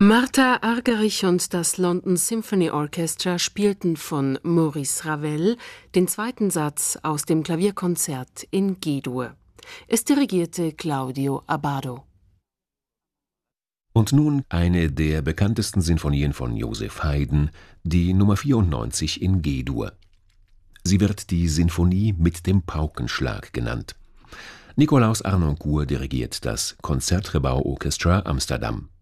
Martha Argerich und das London Symphony Orchestra spielten von Maurice Ravel den zweiten Satz aus dem Klavierkonzert in G-Dur. Es dirigierte Claudio Abbado. Und nun eine der bekanntesten Sinfonien von Joseph Haydn, die Nummer 94 in G-Dur. Sie wird die Sinfonie mit dem Paukenschlag genannt. Nikolaus Harnoncourt dirigiert das Concertgebouw Orchestra Amsterdam.